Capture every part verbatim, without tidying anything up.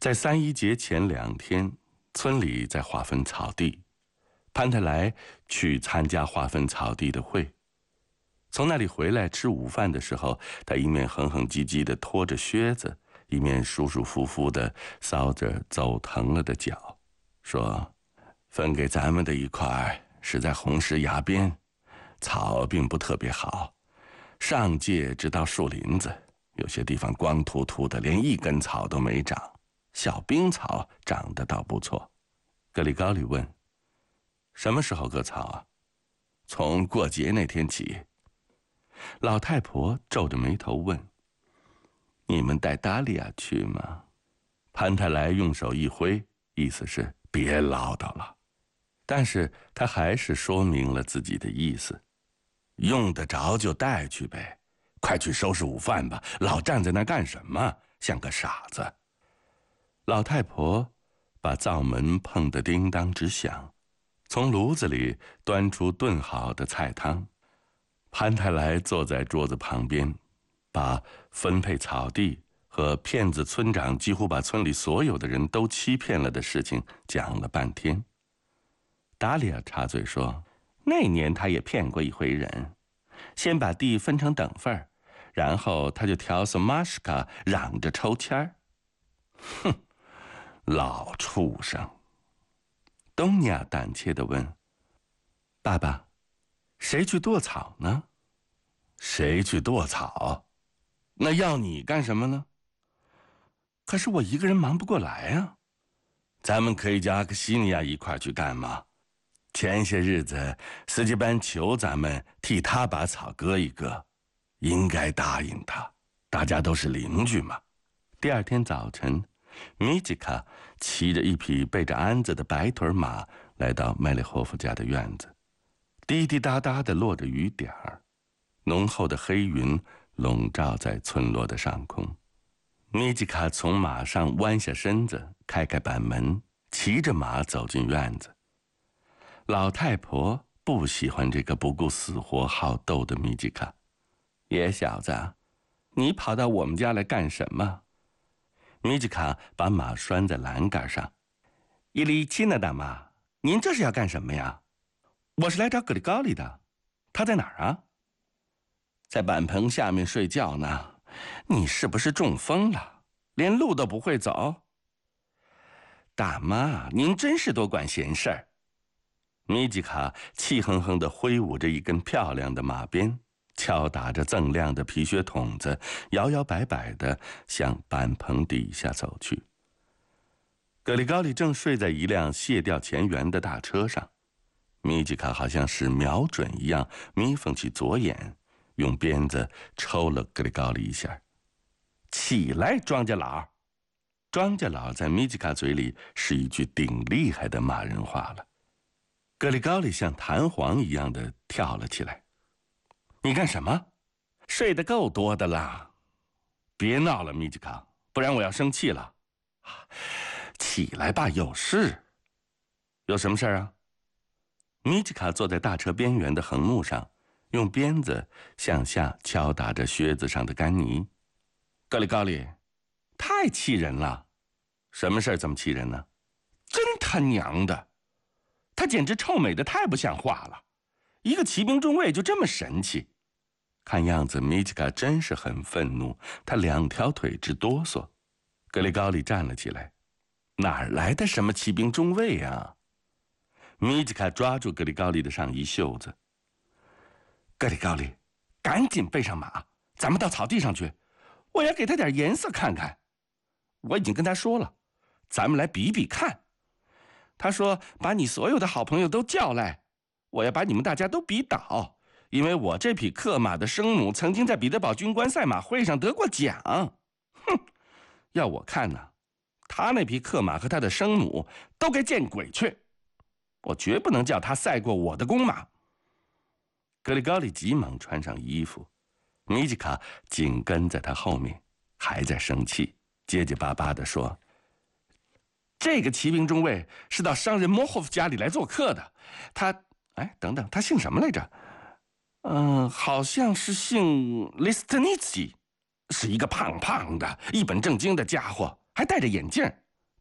在三一节前两天，村里在划分草地，潘泰莱去参加划分草地的会。从那里回来吃午饭的时候，他一面哼哼唧唧地拖着靴子，一面舒舒服服地搔着走疼了的脚，说：“分给咱们的一块是在红石崖边，草并不特别好，上界直到树林子，有些地方光秃秃的，连一根草都没长。小冰草长得倒不错。”格里高里问：“什么时候割草啊？”“从过节那天起。”老太婆皱着眉头问：“你们带达利亚去吗？”潘泰莱用手一挥，意思是别唠叨了，但是他还是说明了自己的意思：“用得着就带去呗，快去收拾午饭吧，老站在那干什么？像个傻子。”老太婆把灶门碰得叮当直响，从炉子里端出炖好的菜汤。潘泰莱坐在桌子旁边，把分配草地和骗子村长几乎把村里所有的人都欺骗了的事情讲了半天。达利亚插嘴说：“那年他也骗过一回人，先把地分成等份，然后他就挑唆玛什卡嚷着抽签儿。”“哼，老畜生！”东尼亚胆怯地问：“爸爸，谁去剁草呢？”“谁去剁草？那要你干什么呢？”“可是我一个人忙不过来啊。”“咱们可以叫阿克西尼亚一块去干吗？前些日子斯基班求咱们替他把草割一割，应该答应他，大家都是邻居嘛。”第二天早晨，米吉卡骑着一匹背着鞍子的白腿马来到麦列霍夫家的院子，滴滴答答地落着雨点儿，浓厚的黑云笼罩在村落的上空。米吉卡从马上弯下身子，开开板门，骑着马走进院子。老太婆不喜欢这个不顾死活好斗的米吉卡。“野小子，你跑到我们家来干什么？”米吉卡把马拴在栏杆上。“伊利钦娜大妈，您这是要干什么呀？”“我是来找格里高里的，他在哪儿啊？”“在板棚下面睡觉呢。你是不是中风了，连路都不会走？”“大妈，您真是多管闲事儿。”米吉卡气哼哼地挥舞着一根漂亮的马鞭，敲打着锃亮的皮靴筒子，摇摇摆摆地向板棚底下走去。格里高里正睡在一辆卸掉前缘的大车上，米吉卡好像是瞄准一样，眯缝起左眼，用鞭子抽了格里高里一下。“起来，庄稼佬！”庄稼佬在米吉卡嘴里是一句顶厉害的骂人话了。格里高里像弹簧一样的跳了起来。“你干什么？睡得够多的啦！别闹了，米吉卡，不然我要生气了。起来吧，有事。”“有什么事啊？”米吉卡坐在大车边缘的横木上，用鞭子向下敲打着靴子上的干泥。“格里高里，太气人了！”“什么事儿这么气人呢？”“真他娘的！他简直臭美的太不像话了，一个骑兵中尉就这么神气。”看样子米吉卡真是很愤怒，他两条腿直哆嗦。格里高里站了起来。“哪儿来的什么骑兵中尉啊？”米吉卡抓住格里高里的上衣袖子。“格里高里，赶紧背上马，咱们到草地上去，我要给他点颜色看看。我已经跟他说了，咱们来比比看。他说把你所有的好朋友都叫来，我要把你们大家都比倒，因为我这匹克马的生母曾经在彼得堡军官赛马会上得过奖。哼，要我看呢，他那匹克马和他的生母都该见鬼去，我绝不能叫他赛过我的公马。”格里高里急忙穿上衣服，米吉卡紧跟在他后面，还在生气，结结巴巴地说：“这个骑兵中尉是到商人莫霍夫家里来做客的，他……哎，等等，他姓什么来着？嗯，好像是姓利斯特尼茨基，是一个胖胖的、一本正经的家伙，还戴着眼镜。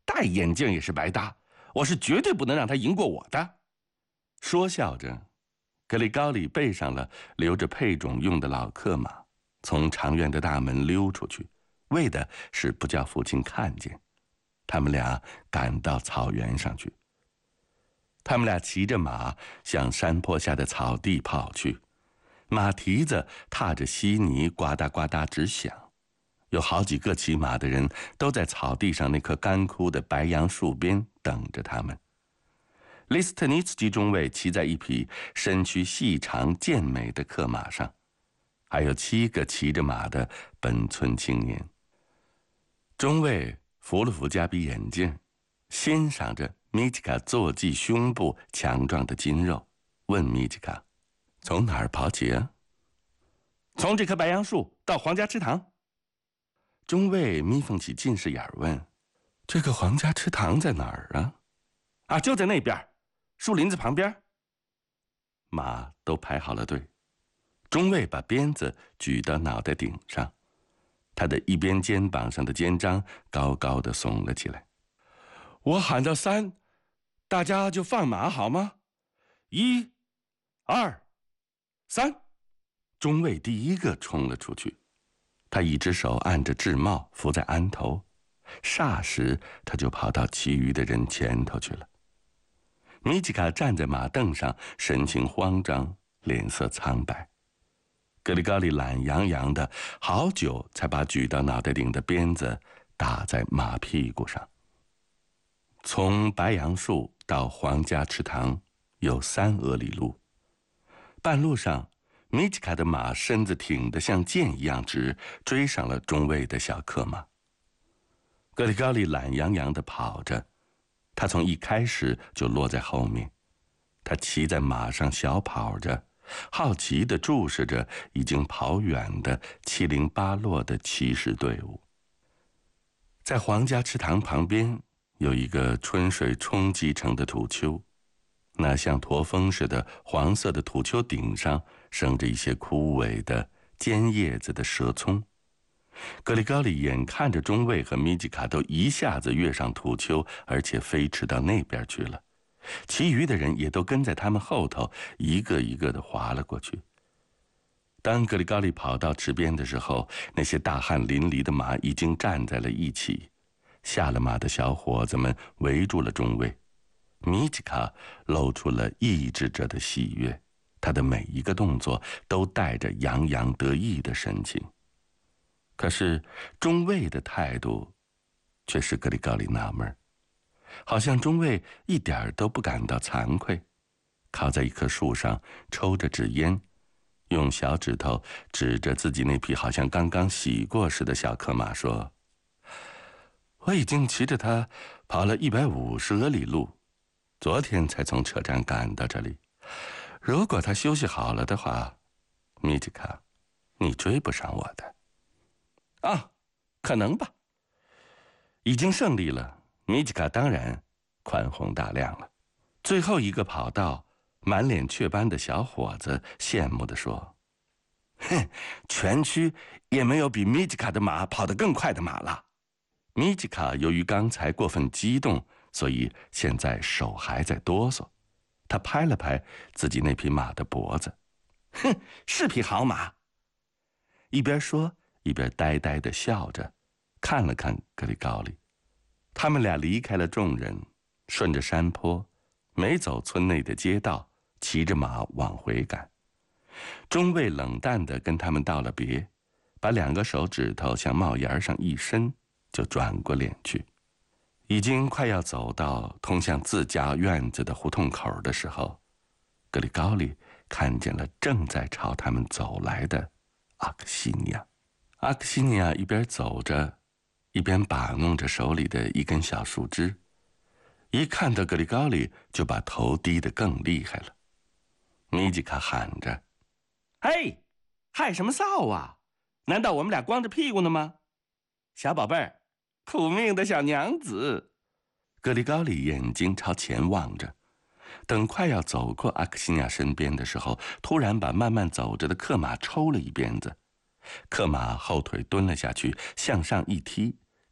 戴眼镜也是白搭，我是绝对不能让他赢过我的。说笑着，格里高里背上了留着配种用的老克马，从长院的大门溜出去，为的是不叫父亲看见。他们俩赶到草原上去。他们俩骑着马向山坡下的草地跑去，马蹄子踏着稀泥呱嗒呱嗒直响。有好几个骑马的人都在草地上那棵干枯的白杨树边等着他们。利斯特尼茨基中尉骑在一匹身躯细长健美的克马上，还有七个骑着马的本村青年。中尉扶了扶加比眼镜，欣赏着米吉卡坐骑胸部强壮的筋肉，问米吉卡：“从哪儿跑起啊？”“从这棵白杨树到皇家池塘。”中尉眯缝起近视眼问：“这个皇家池塘在哪儿啊？”“啊，就在那边，树林子旁边。”马都排好了队。中尉把鞭子举到脑袋顶上，他的一边肩膀上的肩章高高的耸了起来。“我喊到三，大家就放马好吗？一、二、三！”中尉第一个冲了出去，他一只手按着制帽扶在鞍头，霎时他就跑到其余的人前头去了。米吉卡站在马凳上，神情慌张，脸色苍白。格里高利懒洋洋的，好久才把举到脑袋顶的鞭子打在马屁股上。从白杨树到皇家池塘有三俄里路，半路上，米吉卡的马身子挺得像箭一样直，追上了中尉的小克马。格里高利懒洋洋地跑着，他从一开始就落在后面。他骑在马上小跑着，好奇地注视着已经跑远的七零八落的骑士队伍。在皇家池塘旁边有一个春水冲积成的土丘，那像驼峰似的黄色的土丘顶上生着一些枯萎的尖叶子的蛇葱。格里高里眼看着中尉和米吉卡都一下子跃上土丘，而且飞驰到那边去了，其余的人也都跟在他们后头，一个一个地滑了过去。当格里高利跑到池边的时候，那些大汗淋漓的马已经站在了一起，下了马的小伙子们围住了中尉。米吉卡露出了抑制着的喜悦，他的每一个动作都带着洋洋得意的神情。可是中尉的态度却使格里高利纳闷，好像中尉一点都不感到惭愧，靠在一棵树上抽着纸烟，用小指头指着自己那匹好像刚刚洗过似的小克马说：“我已经骑着它跑了一百五十俄里路，昨天才从车站赶到这里。如果它休息好了的话，米吉卡，你追不上我的。”“啊，可能吧。”已经胜利了，米吉卡当然宽宏大量了。最后一个跑道，满脸雀斑的小伙子羡慕地说：“哼，全区也没有比米吉卡的马跑得更快的马了。”米吉卡由于刚才过分激动，所以现在手还在哆嗦。他拍了拍自己那匹马的脖子：“哼，是匹好马。”一边说一边呆呆地笑着，看了看格里高利。他们俩离开了众人，顺着山坡，没走村内的街道，骑着马往回赶。中尉冷淡地跟他们道了别，把两个手指头向帽檐上一伸，就转过脸去。已经快要走到通向自家院子的胡同口的时候，格里高利看见了正在朝他们走来的阿克西尼亚。阿克西尼亚一边走着，一边把弄着手里的一根小树枝，一看到格里高利就把头低得更厉害了。米吉卡喊着：“嘿，害什么臊啊？难道我们俩光着屁股呢吗？小宝贝儿，苦命的小娘子。”格里高利眼睛朝前望着，等快要走过阿克西尼亚身边的时候，突然把慢慢走着的克马抽了一鞭子。克马后腿蹲了下去，向上一踢，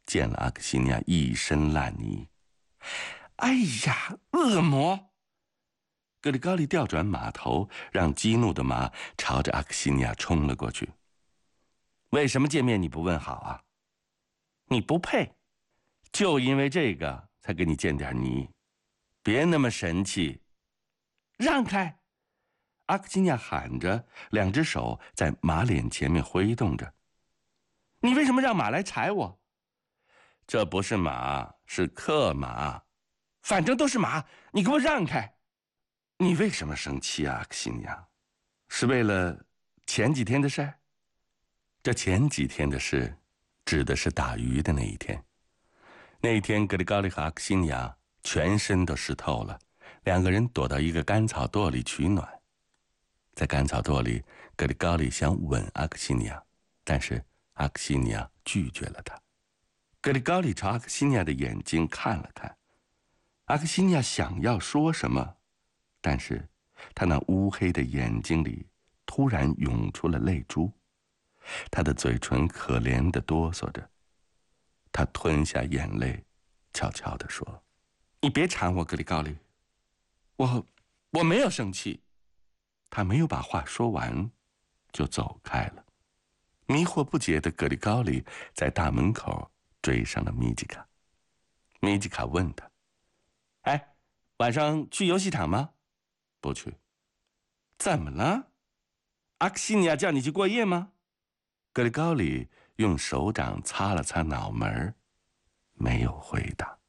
溅了阿克西尼亚一身烂泥。哎呀，恶魔！格里高利调转马头，让激怒的马朝着阿克西尼亚冲了过去。为什么见面你不问好啊？你不配，就因为这个才给你溅点泥。别那么神气，让开！阿克西尼亚喊着，两只手在马脸前面挥动着。你为什么让马来踩我？这不是马，是克马。反正都是马，你给我让开！你为什么生气啊，阿克西尼亚？是为了前几天的事？这前几天的事，指的是打鱼的那一天。那一天，格里高利和阿克西尼亚全身都湿透了，两个人躲到一个干草垛里取暖。在干草垛里，格里高利想吻阿克西尼亚，但是阿克西尼亚拒绝了他。格里高利朝阿克西尼亚的眼睛看了看，阿克西尼亚想要说什么，但是他那乌黑的眼睛里突然涌出了泪珠，他的嘴唇可怜地哆嗦着。他吞下眼泪，悄悄地说：“你别缠我，格里高利，我我没有生气。”他没有把话说完，就走开了。迷惑不解的格里高利在大门口追上了米吉卡。米吉卡问他：“哎，晚上去游戏场吗？”“不去。”“怎么了？阿克西尼亚叫你去过夜吗？”格里高利用手掌擦了擦脑门，没有回答。